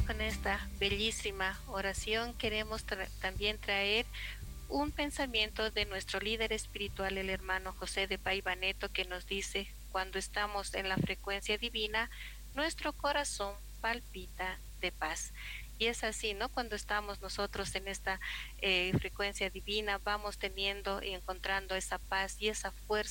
Con esta bellísima oración queremos también traer un pensamiento de nuestro líder espiritual, el hermano José de Paivaneto, que nos dice: cuando estamos en la frecuencia divina, nuestro corazón palpita de paz. Y es así, ¿no? Cuando estamos nosotros en esta frecuencia divina, vamos teniendo y encontrando esa paz y esa fuerza